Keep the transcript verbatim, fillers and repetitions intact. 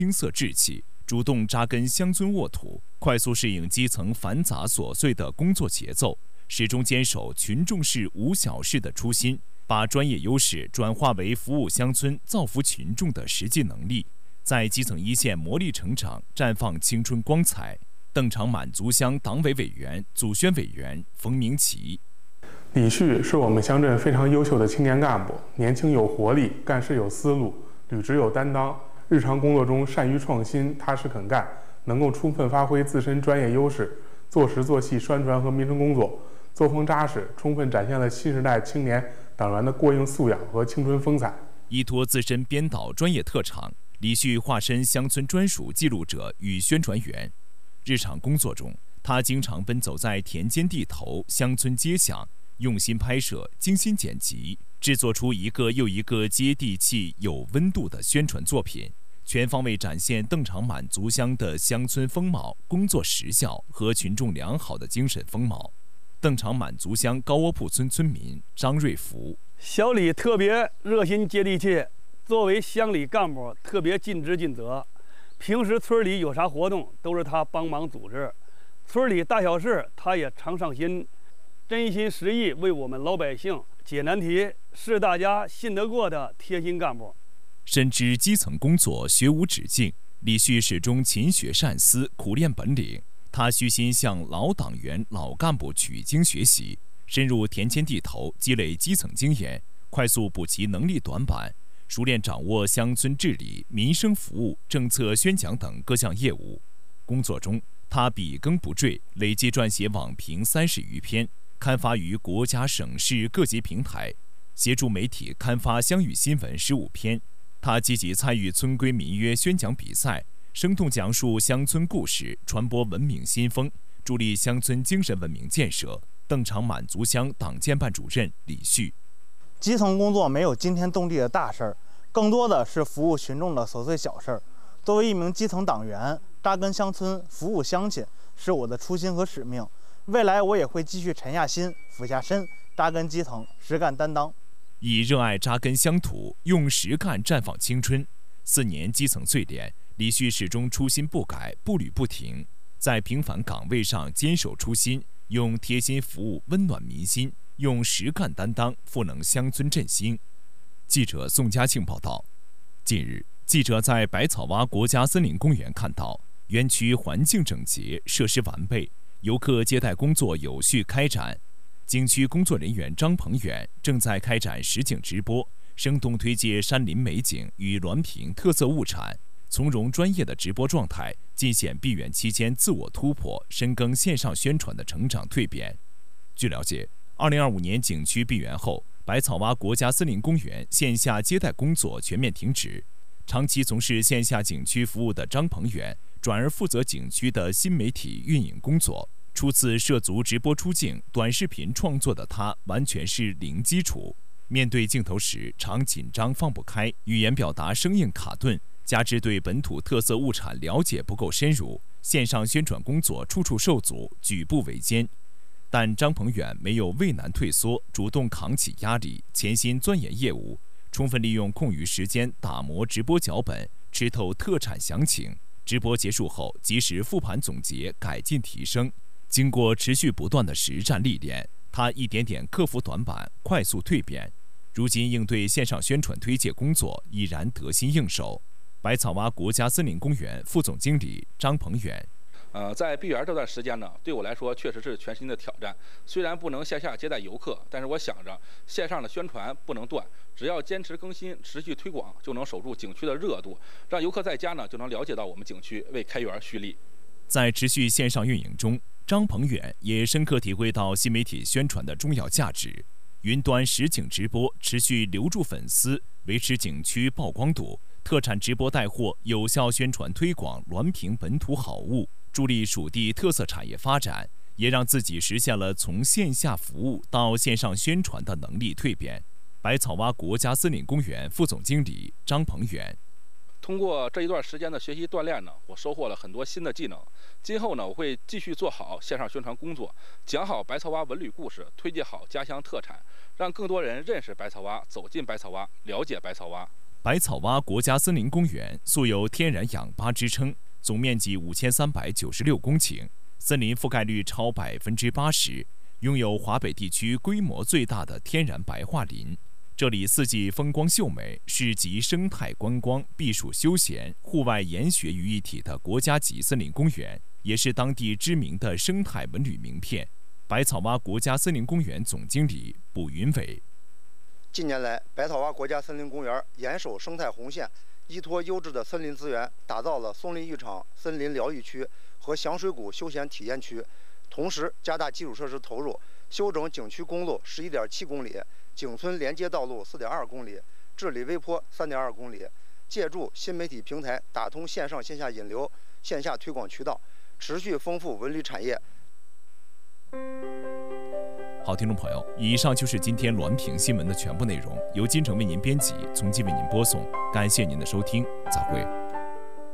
青涩稚气，主动扎根乡村沃土，快速适应基层繁杂琐碎的工作节奏，始终坚守群众事无小事的初心，把专业优势转化为服务乡村、造福群众的实际能力，在基层一线磨砺成长，绽放青春光彩。邓长满族乡党委委员、组宣委员冯明奇。 李旭是我们乡镇非常优秀的青年干部，年轻有活力，干事有思路，履职有担当，日常工作中善于创新，踏实肯干，能够充分发挥自身专业优势，做实做细宣传和民生工作，作风扎实，充分展现了新时代青年党员的过硬素养和青春风采。 依托自身编导专业特长，李旭化身乡村专属记录者与宣传员。日常工作中，他经常奔走在田间地头、乡村街巷，用心拍摄、精心剪辑，制作出一个又一个接地气、有温度的宣传作品，全方位展现邓长满族乡的乡村风貌、工作实效和群众良好的精神风貌。邓长满族乡高窝铺村村民张瑞福： 小李特别热心接地气，作为乡里干部特别尽职尽责。平时村里有啥活动都是他帮忙组织，村里大小事他也常上心，真心实意为我们老百姓解难题，是大家信得过的贴心干部。 深知基层工作学无止境，李旭始终勤学善思，苦练本领。他虚心向老党员、老干部取经学习，深入田间地头，积累基层经验，快速补齐能力短板，熟练掌握乡村治理、民生服务、政策宣讲等各项业务。工作中，他笔耕不缀，累计撰写网评三十余篇，刊发于国家、省市各级平台，协助媒体刊发乡域新闻十五篇。他积极参与村规民约宣讲比赛，生动讲述乡村故事，传播文明新风，助力乡村精神文明建设。邓长满族乡党建办主任李旭： 基层工作没有惊天动地的大事儿，更多的是服务群众的琐碎小事儿。作为一名基层党员，扎根乡村，服务乡亲，是我的初心和使命。未来我也会继续沉下心、俯下身，扎根基层，实干担当。 以热爱扎根乡土，用实干绽放青春。四年基层淬炼，李旭始终初心不改，步履不停，在平凡岗位上坚守初心，用贴心服务温暖民心，用实干担当赋能乡村振兴。记者宋家庆报道。近日，记者在百草洼国家森林公园看到，园区环境整洁，设施完备，游客接待工作有序开展。景区工作人员张鹏远正在开展实景直播，生动推介山林美景与滦平特色物产，从容专业的直播状态，尽显闭园期间自我突破、深耕线上宣传的成长蜕变。据了解，二零二五年景区闭园后，百草洼国家森林公园线下接待工作全面停止。长期从事线下景区服务的张鹏远转而负责景区的新媒体运营工作。初次涉足直播出镜、短视频创作的他，完全是零基础。面对镜头时，常紧张放不开，语言表达生硬卡顿，加之对本土特色物产了解不够深入，线上宣传工作处处受阻，举步维艰。但张鹏远没有畏难退缩，主动扛起压力，潜心钻研业务，充分利用空余时间打磨直播脚本，吃透特产详情。直播结束后，及时复盘总结，改进提升。经过持续不断的实战历练，他一点点克服短板，快速蜕变。如今应对线上宣传推介工作已然得心应手。百草洼国家森林公园副总经理张鹏远： 呃，在闭园这段时间呢，对我来说确实是全新的挑战。虽然不能线下接待游客，但是我想着线上的宣传不能断，只要坚持更新、持续推广，就能守住景区的热度，让游客在家呢就能了解到我们景区，为开园蓄力。 在持续线上运营中，张鹏远也深刻体会到新媒体宣传的重要价值。云端实景直播持续留住粉丝，维持景区曝光度；特产直播带货，有效宣传推广滦平本土好物，助力属地特色产业发展，也让自己实现了从线下服务到线上宣传的能力蜕变。百草洼国家森林公园副总经理张鹏远： 通过这一段时间的学习锻炼呢，我收获了很多新的技能。今后呢，我会继续做好线上宣传工作，讲好百草洼文旅故事，推介好家乡特产，让更多人认识百草洼，走进百草洼，了解百草洼。 百草洼国家森林公园素有天然氧吧之称，总面积五千三百九十六公顷，森林覆盖率超百分之八十，拥有华北地区规模最大的天然白桦林。这里四季风光秀美，是集生态观光、避暑休闲、户外研学于一体的国家级森林公园，也是当地知名的生态文旅名片。百草洼国家森林公园总经理卜云伟。 近年来，百草洼国家森林公园严守生态红线，依托优质的森林资源，打造了松林浴场、森林疗愈区和响水谷休闲体验区，同时加大基础设施投入，修整景区公路十一点七公里，景村连接道路四点二公里，治理微坡三点二公里，借助新媒体平台打通线上线下引流、线下推广渠道，持续丰富文旅产业。 好，听众朋友，以上就是今天滦平新闻的全部内容，由金城为您编辑，从今为您播送，感谢您的收听，再会。